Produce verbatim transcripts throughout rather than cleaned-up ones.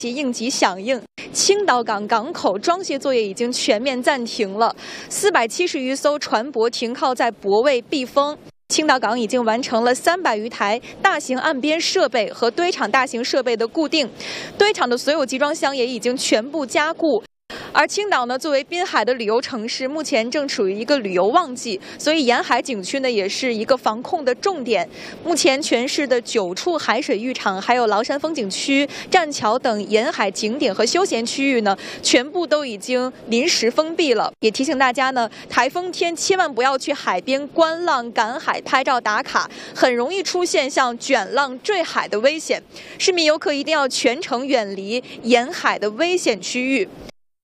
其应急响应，青岛港港口装卸作业已经全面暂停了，四百七十余艘船舶停靠在泊位避风。青岛港已经完成了三百余台大型岸边设备和堆场大型设备的固定，堆场的所有集装箱也已经全部加固。 而青岛呢，作为滨海的旅游城市，目前正处于一个旅游旺季，所以沿海景区呢也是一个防控的重点。目前全市的九处海水浴场，还有崂山风景区、栈桥等沿海景点和休闲区域呢，全部都已经临时封闭了。也提醒大家呢，台风天千万不要去海边观浪、赶海、拍照打卡，很容易出现像卷浪、坠海的危险。市民游客一定要全程远离沿海的危险区域。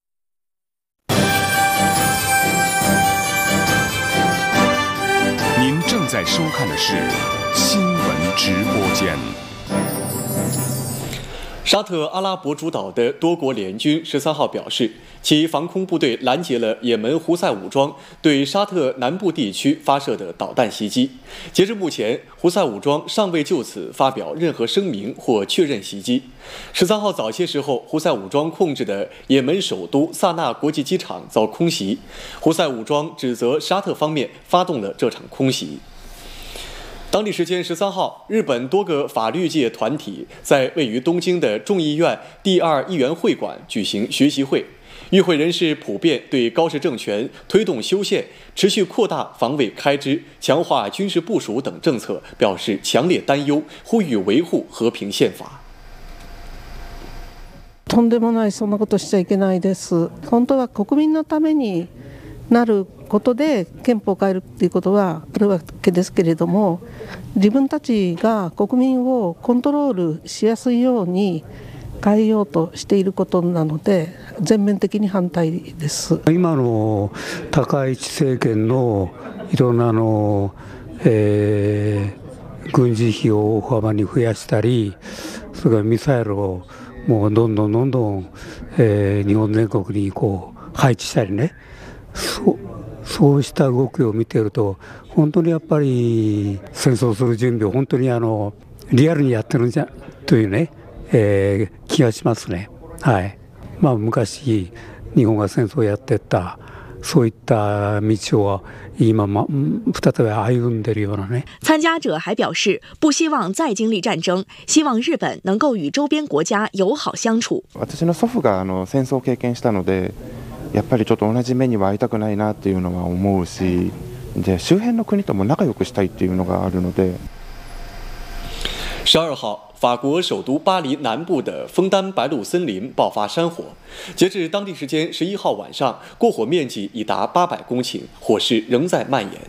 您正在收看的是新闻直播间。 沙特阿拉伯主导的多国联军十三号表示，其防空部队拦截了也门胡塞武装对沙特南部地区发射的导弹袭击。截至目前，胡塞武装尚未就此发表任何声明或确认袭击。十三号早些时候，胡塞武装控制的也门首都萨那国际机场遭空袭，胡塞武装指责沙特方面发动了这场空袭。 当地时间十三号，日本多个法律界团体在位于东京的众议院第二议员会馆举行学习会。与会人士普遍对高市政权推动修宪、持续扩大防卫开支、强化军事部署等政策表示强烈担忧，呼吁维护和平宪法。 とんでもないそんなことしちゃいけないです。本当は国民のためになることで憲法を変えるということはあるわけですけれども、自分たちが国民をコントロールしやすいように変えようとしていることなので、全面的に反対です。 今の高市政権のいろんなあの、えー、軍事費を大幅に増やしたり、それからミサイルをもうどんどんどんどん、えー、日本全国にこう配置したりね。 そうそうした動きを見ていると、本当にやっぱり戦争する準備を本当にあのリアルにやってるんじゃというね、えー、気がしますね。はい。まあ昔日本が戦争をやってたそういった道を今ま再び歩んでいるようなね。 参加者还表示，不希望再经历战争，希望日本能够与周边国家友好相处。 私の祖父があの戦争を経験したので。 やっぱりちょっと同じ目には遭いたくないなっていうのは思うし、で周辺の国とも仲良くしたいっていうのがあるので。 十二号，法国首都巴黎南部的枫丹白露森林爆发山火，截至当地时间十一号晚上，过火面积已达八百公顷，火势仍在蔓延。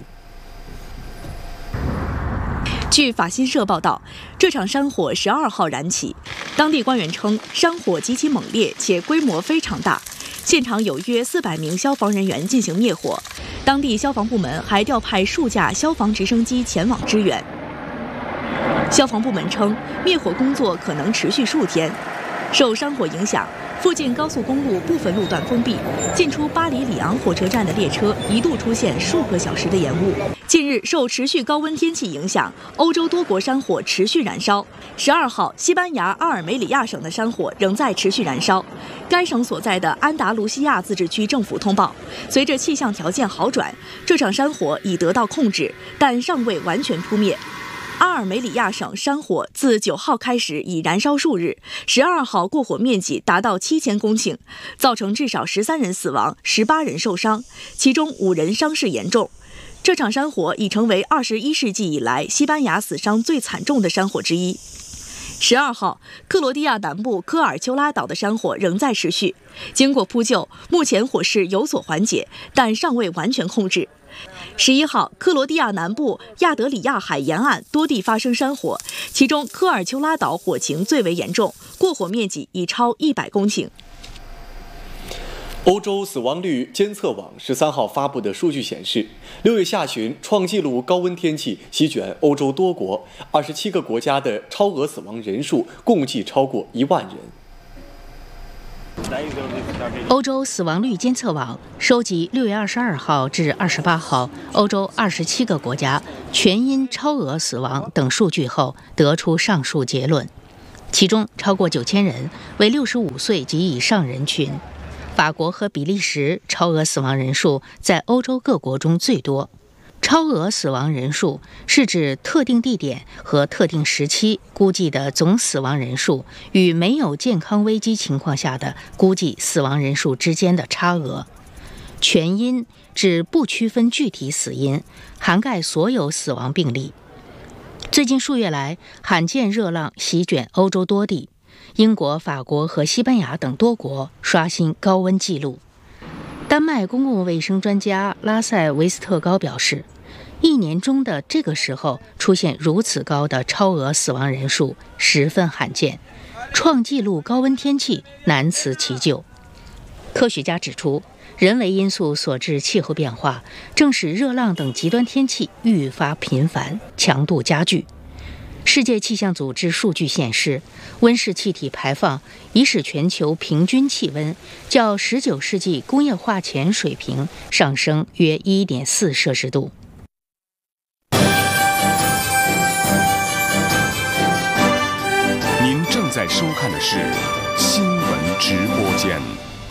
据法新社报道，这场山火十二号燃起，当地官员称，山火极其猛烈且规模非常大，现场有约四百名消防人员进行灭火，当地消防部门还调派数架消防直升机前往支援。消防部门称，灭火工作可能持续数天。受山火影响，附近高速公路部分路段封闭，进出巴黎里昂火车站的列车一度出现数个小时的延误。 近日，受持续高温天气影响，欧洲多国山火持续燃烧。十二号，西班牙阿尔梅里亚省的山火仍在持续燃烧。该省所在的安达卢西亚自治区政府通报，随着气象条件好转，这场山火已得到控制，但尚未完全扑灭。 阿尔梅里亚省山火自九号开始已燃烧数日，十二号过火面积达到七千公顷，造成至少十三人死亡、十八人受伤，其中五人伤势严重。这场山火已成为二十一世纪以来西班牙死伤最惨重的山火之一。十二号，克罗地亚南部科尔丘拉岛的山火仍在持续，经过扑救，目前火势有所缓解，但尚未完全控制。 十一号，克罗地亚南部亚德里亚海沿岸多地发生山火，其中科尔丘拉岛火情最为严重，过火面积已超一百公顷。 欧洲死亡率监测网十三号发布的数据显示，六月下旬创纪录高温天气席卷欧洲多国，二十七个国家的超额死亡人数共计超过一万人。 欧洲死亡率监测网收集六月二十二号至二十八号欧洲二十七个国家全因超额死亡等数据后，得出上述结论。 其中超过九千人为六十五岁及以上人群。法国和比利时超额死亡人数在欧洲各国中最多。超额死亡人数是指特定地点和特定时期估计的总死亡人数与没有健康危机情况下的估计死亡人数之间的差额。全因指不区分具体死因，涵盖所有死亡病例。最近数月来，罕见热浪席卷欧洲多地，英国、法国和西班牙等多国刷新高温纪录。丹麦公共卫生专家拉塞维斯特高表示，一年中的这个时候出现如此高的超额死亡人数十分罕见，创纪录高温天气难辞其咎。科学家指出，人为因素所致气候变化正使热浪等极端天气愈发频繁，强度加剧。世界气象组织数据显示，温室气体排放已使全球平均气温较十九世纪工业化前水平上升约 一点四摄氏度。 您正在收看的是新闻直播间。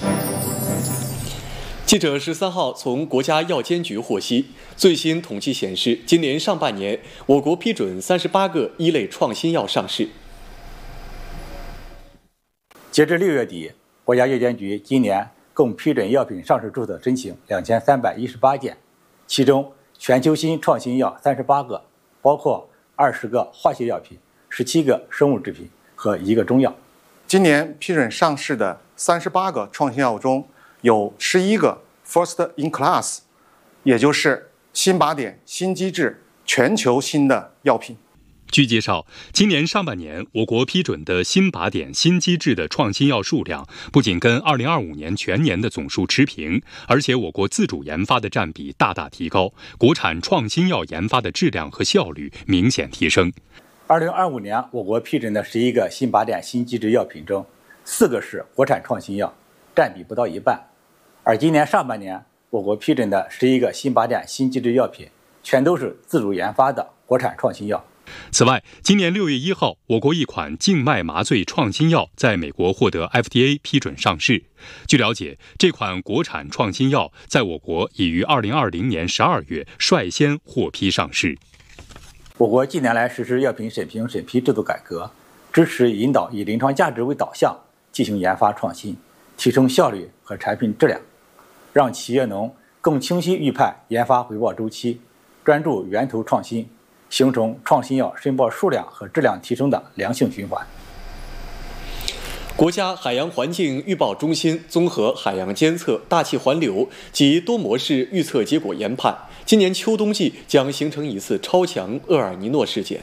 记者十三号从国家药监局获悉，最新统计显示，今年上半年我国批准三十八个一类创新药上市。 截至六月底，国家药监局今年共批准药品上市注册申请两千三百一十八件，其中全球新创新药三十八个，包括二十个化学药品、十七个生物制品和一个中药。 今年批准上市的三十八个创新药中，有十一个 First in Class， 也就是新靶点、新机制、全球新的药品。 据介绍，今年上半年我国批准的新靶点、新机制的创新药数量不仅跟二零二五年全年的总数持平，而且我国自主研发的占比大大提高，国产创新药研发的质量和效率明显提升。 二零二五年我国批准的十一个新靶点、新机制药品中，四个是国产创新药，占比不到一半。而今年上半年我国批准的十一个新靶点、新机制药品，全都是自主研发的国产创新药。 此外，今年六月一号，我国一款静脉麻醉创新药在美国获得 F D A 批准上市。据了解，这款国产创新药在我国已于二零二零年十二月率先获批上市。 我国近年来实施药品审评审批制度改革，支持引导以临床价值为导向进行研发创新，提升效率和产品质量，让企业农更清晰预判研发回报周期，专注源头创新，形成创新药申报数量和质量提升的良性循环。 国家海洋环境预报中心综合海洋监测、大气环流及多模式预测结果研判，今年秋冬季将形成一次超强厄尔尼诺事件。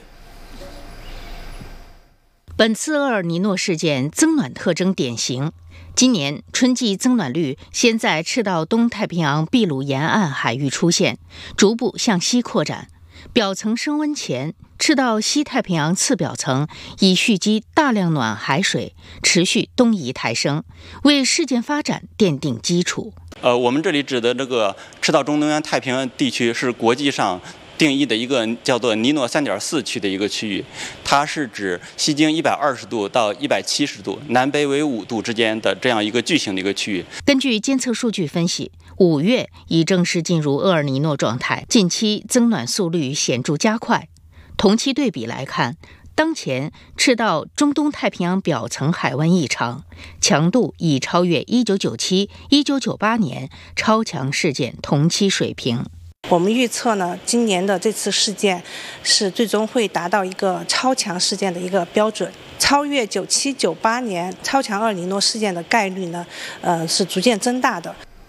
本次厄尔尼诺事件增暖特征典型。今年春季增暖率先在赤道东太平洋秘鲁沿岸海域出现，逐步向西扩展。表层升温前，赤道西太平洋次表层已蓄积大量暖海水，持续东移抬升，为事件发展奠定基础。 呃，我们这里指的这个赤道中东洋太平洋地区是国际上定义的一个叫做尼诺 三点四 区的一个区域，它是指西经一百二十度到一百七十度，南北纬五度之间的这样一个巨型的一个区域。 根据监测数据分析，五月已正式进入厄尔尼诺状态，近期增暖速率显著加快。同期对比来看，当前赤道中东太平洋表层海温异常，强度已超越一九九七、一九九八年超强事件同期水平。 我们预测呢，今年的这次事件是最终会达到一个超强事件的一个标准，超越九七、九八年超强厄尔尼诺事件的概率呢，呃，是逐渐增大的。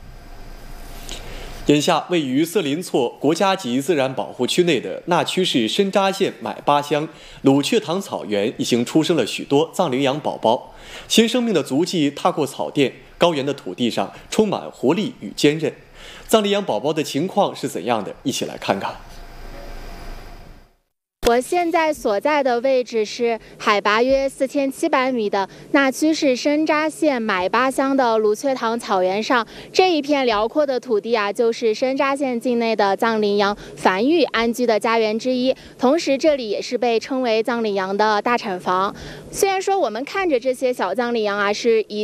眼下，位于色林措国家级自然保护区内的那曲市深扎县买巴乡鲁雀塘草原已经出生了许多藏羚羊宝宝，新生命的足迹踏过草甸，高原的土地上充满活力与坚韧。藏羚羊宝宝的情况是怎样的？一起来看看。 我现在所在的位置是海拔约四千七百米的那曲市深扎县买巴乡的卢雀塘草原上，这一片辽阔的土地啊，就是深扎县境内的藏羚羊繁育安居的家园之一。同时，这里也是被称为藏羚羊的大产房。虽然说我们看着这些小藏羚羊啊是一